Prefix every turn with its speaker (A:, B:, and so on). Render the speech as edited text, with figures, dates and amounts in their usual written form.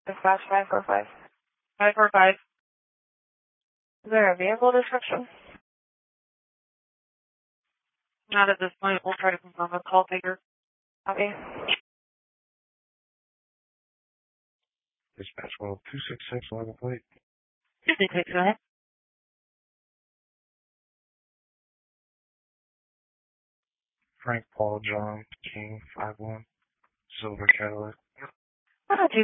A: Dispatch 545. 545. Is there a vehicle description? Not at this point. We'll try to confirm with call taker. Okay.
B: Dispatch 266 11 plate.
A: 266, go ahead.
B: Frank Paul John King 51 Silver Cadillac.